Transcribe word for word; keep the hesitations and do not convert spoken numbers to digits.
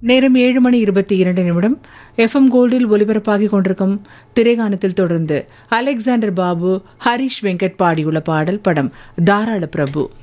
நேரம் ஏழு மணி இருபத்தி இரண்டு நிமிடம். எஃப்எம் கோல்டில் ஒலிபரப்பாகிக் கொண்டிருக்கும் திரைகானத்தில் தொடர்ந்து அலெக்சாண்டர் பாபு, ஹரிஷ் வெங்கட் பாடியுள்ள பாடல். படம் தாராள பிரபு.